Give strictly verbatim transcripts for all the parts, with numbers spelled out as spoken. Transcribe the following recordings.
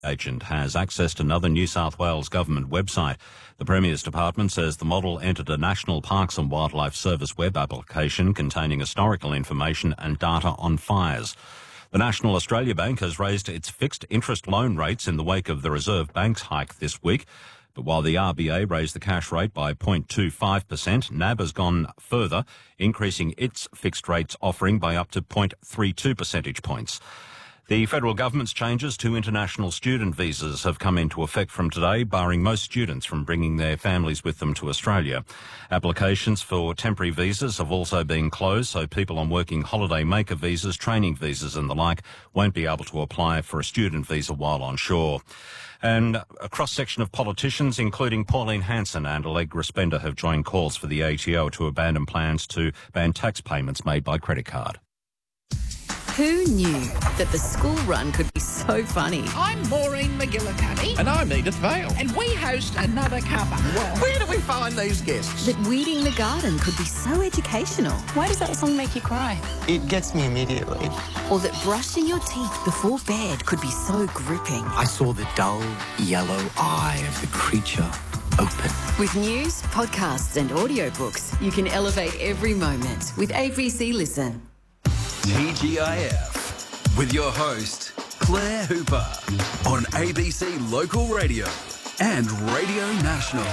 Agent has accessed another New South Wales government website. The Premier's Department says the model entered a National Parks and Wildlife Service web application containing historical information and data on fires. The National Australia Bank has raised its fixed interest loan rates in the wake of the Reserve Bank's hike this week. But while the R B A raised the cash rate by zero point two five percent, N A B has gone further, increasing its fixed rates offering by up to zero point three two percentage points. The federal government's changes to international student visas have come into effect from today, barring most students from bringing their families with them to Australia. Applications for temporary visas have also been closed, so people on working holiday maker visas, training visas and the like won't be able to apply for a student visa while on shore. And a cross-section of politicians, including Pauline Hanson and Allegra Spender, have joined calls for the A T O to abandon plans to ban tax payments made by credit card. Who knew that the school run could be so funny? I'm Maureen McGillicuddy. And I'm Edith Vale. And we host Another Cuppa. Well, where do we find these guests? That weeding the garden could be so educational. Why does that song make you cry? It gets me immediately. Or that brushing your teeth before bed could be so gripping. I saw the dull yellow eye of the creature open. With news, podcasts and audiobooks, you can elevate every moment with A B C Listen. T G I F with your host, Claire Hooper, on A B C Local Radio and Radio National.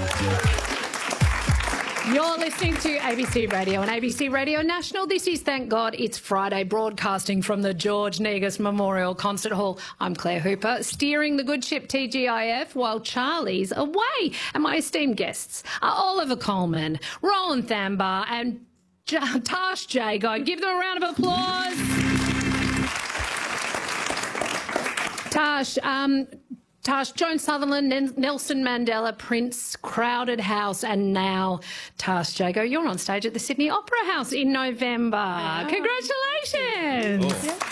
You're listening to A B C Radio and A B C Radio National. This is Thank God It's Friday, broadcasting from the George Negus Memorial Concert Hall. I'm Claire Hooper, steering the good ship T G I F while Charlie's away. And my esteemed guests are Oliver Coleman, Roland Thambar and J- Tash Jago. Give them a round of applause. Tash, um, Tash, Joan Sutherland, N- Nelson Mandela, Prince, Crowded House, and now Tash Jago. You're on stage at the Sydney Opera House in November. Oh. Congratulations.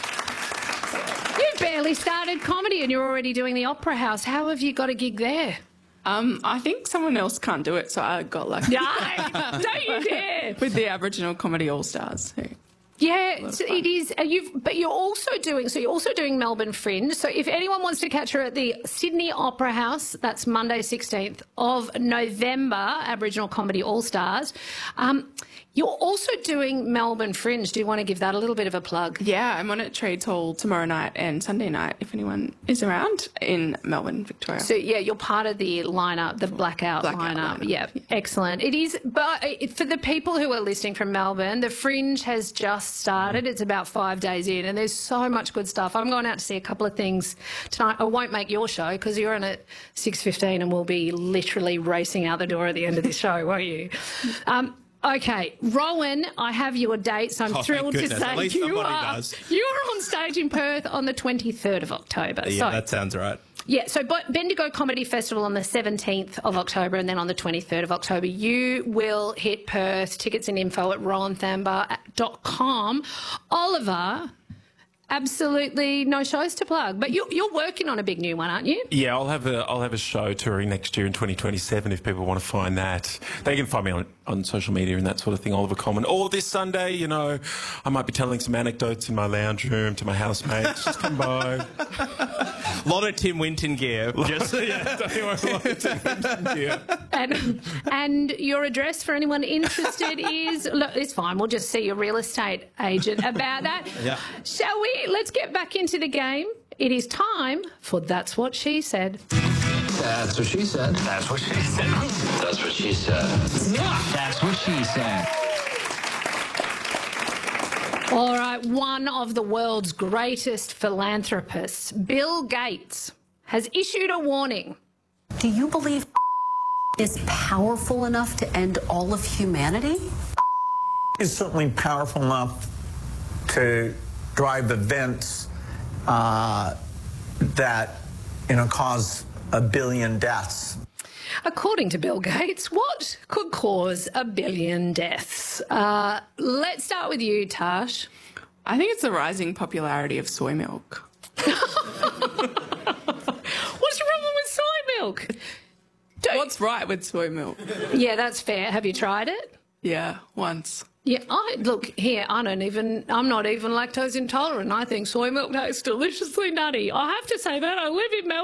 Oh. You barely started comedy and you're already doing the Opera House. How have you got a gig there? Um, I think someone else can't do it, so I got lucky. Yeah, don't you dare! With the Aboriginal Comedy All Stars. So. Yeah, so it is. You've, but you're also doing. So you're also doing Melbourne Fringe. So if anyone wants to catch her at the Sydney Opera House, that's Monday, sixteenth of November. Aboriginal Comedy All Stars. Um, you're also doing Melbourne Fringe. Do you want to give that a little bit of a plug? Yeah, I'm on at Trades Hall tomorrow night and Sunday night if anyone is around in Melbourne, Victoria. So, yeah, you're part of the lineup, the Blackout, Blackout lineup. lineup. Yeah, excellent. It is, but for the people who are listening from Melbourne, the Fringe has just started. It's about five days in and there's so much good stuff. I'm going out to see a couple of things tonight. I won't make your show because you're on at six fifteen and we'll be literally racing out the door at the end of this show, won't you? Um, Okay, Rowan, I have your date, so I'm oh, thrilled to goodness. say At least you somebody are does. you're on stage in Perth on the twenty-third of October. Yeah, so, that sounds right. Yeah, so Bendigo Comedy Festival on the seventeenth of October and then on the twenty-third of October. You will hit Perth. Tickets and info at roland thambar dot com. Oliver, absolutely no shows to plug, but you're, you're working on a big new one, aren't you? Yeah, I'll have a I'll have a show touring next year in twenty twenty-seven if people want to find that. They can find me on on social media and that sort of thing, Oliver Coleman. Or this Sunday, you know, I might be telling some anecdotes in my lounge room to my housemates. Just come by. A lot of Tim Winton gear. Just, yeah, don't you worry, a lot of Tim Winton gear. And, and your address for anyone interested is, look, it's fine, we'll just see your real estate agent about that. Yeah. Shall we? Let's get back into the game. It is time for That's What She Said. That's what she said. That's what she said. That's what she said. That's what she said. All right, one of the world's greatest philanthropists, Bill Gates, has issued a warning. Do you believe is powerful enough to end all of humanity? Is certainly powerful enough to drive events uh, that, you know, cause a billion deaths. According to Bill Gates, what could cause a billion deaths? Uh, let's start with you, Tash. I think it's the rising popularity of soy milk. What's wrong with soy milk? Don't... What's right with soy milk? Yeah, that's fair. Have you tried it? Yeah, once. Yeah, I look here. I don't even. I'm not even lactose intolerant. I think soy milk tastes deliciously nutty. I have to say that. I live in Melbourne.